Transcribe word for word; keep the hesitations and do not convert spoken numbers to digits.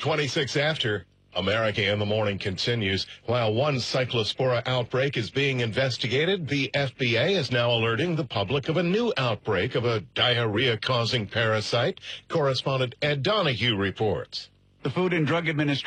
twenty-six after. America in the Morning continues. While one cyclospora outbreak is being investigated, the F B A is now alerting the public of a new outbreak of a diarrhea-causing parasite. Correspondent Ed Donahue reports. The Food and Drug Administration